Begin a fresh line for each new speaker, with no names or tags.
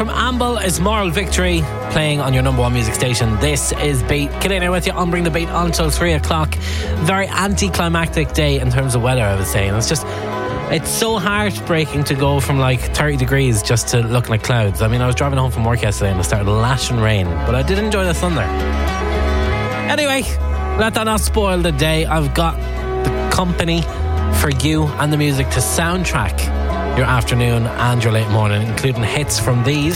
from Amble is Moral Victory, playing on your number one music station. This is Beat. Killing with you on Bring the Beat until 3 o'clock. Very anticlimactic day in terms of weather, I would say. And it's so heartbreaking to go from like 30 degrees just to looking like clouds. I mean, I was driving home from work yesterday and it started lashing rain, but I did enjoy the thunder. Anyway, let that not spoil the day. I've got the company for you and the music to soundtrack your afternoon and your late morning, including hits from these.